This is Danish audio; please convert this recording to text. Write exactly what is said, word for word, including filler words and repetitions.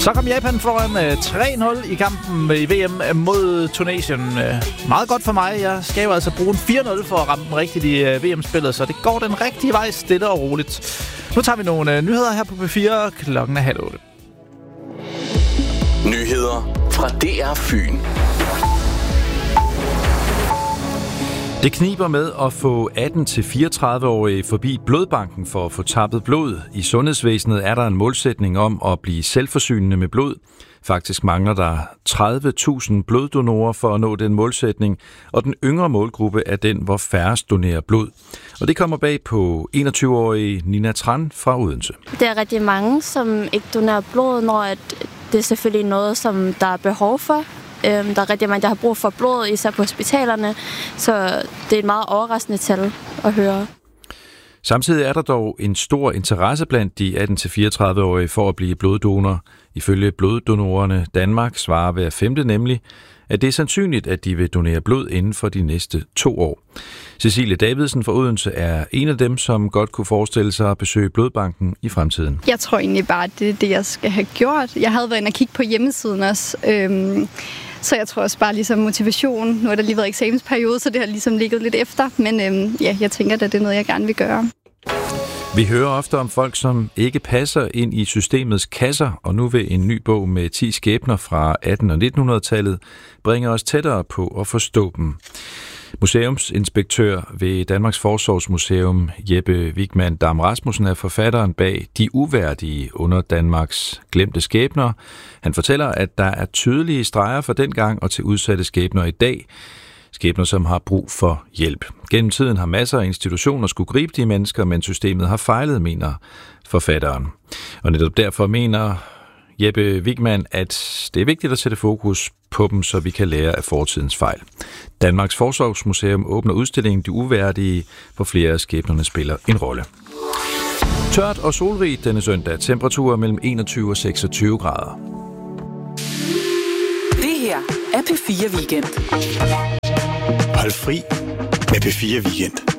Så kom Japan foran tre nul i kampen i V M mod Tunesien. Meget godt for mig. Jeg skal jo altså bruge en fire nul for at ramme den rigtigt i V M-spillet, så det går den rigtige vej, stille og roligt. Nu tager vi nogle nyheder her på P fire. Klokken er halv otte. Nyheder fra D R Fyn. Det kniber med at få atten til fireogtredive-årige forbi blodbanken for at få tappet blod. I sundhedsvæsenet er der en målsætning om at blive selvforsynende med blod. Faktisk mangler der tredive tusind bloddonorer for at nå den målsætning, og den yngre målgruppe er den, hvor færrest donerer blod. Og det kommer bag på enogtyve-årige Nina Tran fra Odense. Der er rigtig mange, som ikke donerer blod, når det er selvfølgelig noget, som der er behov for. Der er rigtig mange, der har brug for blod, især på hospitalerne, så det er et meget overraskende tal at høre. Samtidig er der dog en stor interesse blandt de atten til fireogtredive-årige for at blive bloddonor. Ifølge Bloddonorerne Danmark svarer hver femte nemlig, at det er sandsynligt, at de vil donere blod inden for de næste to år. Cecilie Davidsen fra Odense er en af dem, som godt kunne forestille sig at besøge blodbanken i fremtiden. Jeg tror egentlig bare, at det er det, jeg skal have gjort. Jeg havde været inde og kigge på hjemmesiden også, øhm, så jeg tror også bare ligesom motivation. Nu har der lige været eksamensperiode, så det har ligesom ligget lidt efter, men øhm, ja, jeg tænker, at det er noget, jeg gerne vil gøre. Vi hører ofte om folk, som ikke passer ind i systemets kasser, og nu vil en ny bog med ti skæbner fra atten- og nittenhundredetallet bringe os tættere på at forstå dem. Museumsinspektør ved Danmarks Forsorgsmuseum, Jeppe Wigman Dam Rasmussen, er forfatteren bag De uværdige under Danmarks glemte skæbner. Han fortæller, at der er tydelige streger for dengang og til udsatte skæbner i dag. Skæbner, som har brug for hjælp. Gennem tiden har masser af institutioner skulle gribe de mennesker, men systemet har fejlet, mener forfatteren. Og netop derfor mener Jeppe Wigman, at det er vigtigt at sætte fokus på dem, så vi kan lære af fortidens fejl. Danmarks Forsorgsmuseum åbner udstillingen De uværdige, hvor flere af skæbnerne spiller en rolle. Tørt og solrigt denne søndag. Temperaturer mellem enogtyve og seksogtyve grader. Det her er P fire Weekend. Hold fri med P fire Weekend.